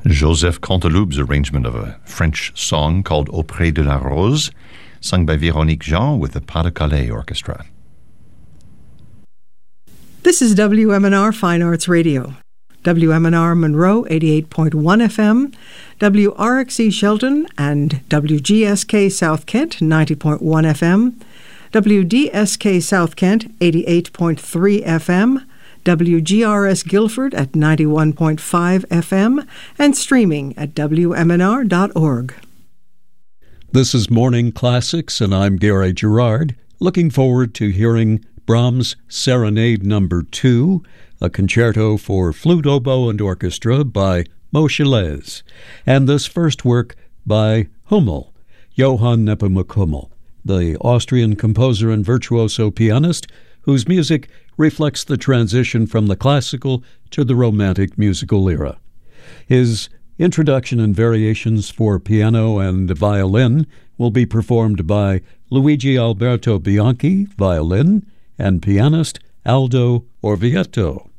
Joseph Canteloup's arrangement of a French song called Auprès de la Rose, sung by Véronique Jean with the Pas-de-Calais Orchestra. This is WMNR Fine Arts Radio. WMNR Monroe 88.1 FM, WRXE Shelton and WGSK South Kent 90.1 FM, WDSK South Kent 88.3 FM, WGRS Guilford at 91.5 FM, and streaming at WMNR.org. This is Morning Classics, and I'm Gary Gerard, looking forward to hearing Brahms' Serenade No. 2, a concerto for flute, oboe, and orchestra by Moscheles, and this first work by Hummel, Johann Nepomuk Hummel, the Austrian composer and virtuoso pianist whose music reflects the transition from the classical to the romantic musical era. His introduction and variations for piano and violin will be performed by Luigi Alberto Bianchi, violin, and pianist Aldo Orvieto.